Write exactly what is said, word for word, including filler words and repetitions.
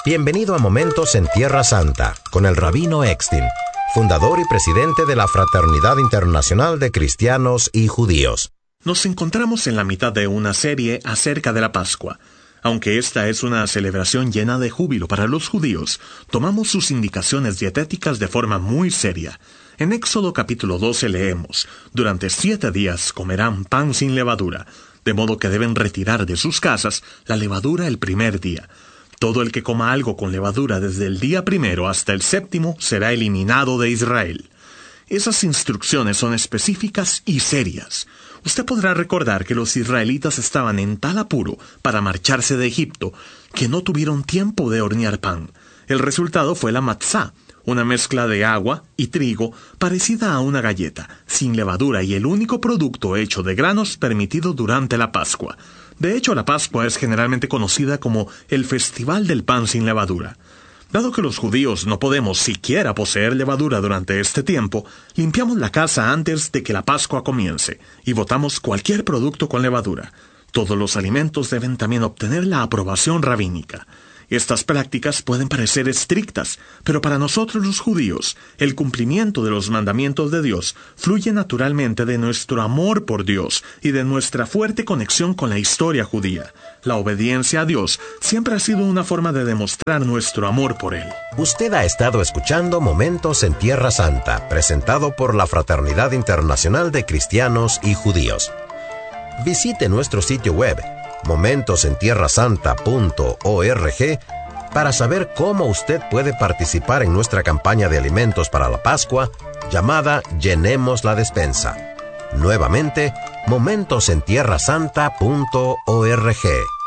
Bienvenido a Momentos en Tierra Santa, con el Rabino Eckstein, fundador y presidente de la Fraternidad Internacional de Cristianos y Judíos. Nos encontramos en la mitad de una serie acerca de la Pascua. Aunque esta es una celebración llena de júbilo para los judíos, tomamos sus indicaciones dietéticas de forma muy seria. En Éxodo capítulo doce leemos: «Durante siete días comerán pan sin levadura, de modo que deben retirar de sus casas la levadura el primer día. Todo el que coma algo con levadura desde el día primero hasta el séptimo será eliminado de Israel». Esas instrucciones son específicas y serias. Usted podrá recordar que los israelitas estaban en tal apuro para marcharse de Egipto que no tuvieron tiempo de hornear pan. El resultado fue la matzá, una mezcla de agua y trigo parecida a una galleta, sin levadura y el único producto hecho de granos permitido durante la Pascua. De hecho, la Pascua es generalmente conocida como el Festival del Pan sin Levadura. Dado que los judíos no podemos siquiera poseer levadura durante este tiempo, limpiamos la casa antes de que la Pascua comience y botamos cualquier producto con levadura. Todos los alimentos deben también obtener la aprobación rabínica. Estas prácticas pueden parecer estrictas, pero para nosotros los judíos, el cumplimiento de los mandamientos de Dios fluye naturalmente de nuestro amor por Dios y de nuestra fuerte conexión con la historia judía. La obediencia a Dios siempre ha sido una forma de demostrar nuestro amor por Él. Usted ha estado escuchando Momentos en Tierra Santa, presentado por la Fraternidad Internacional de Cristianos y Judíos. Visite nuestro sitio web momentos en tierra santa punto org para saber cómo usted puede participar en nuestra campaña de alimentos para la Pascua llamada Llenemos la Despensa. Nuevamente, momentos en tierra santa punto org.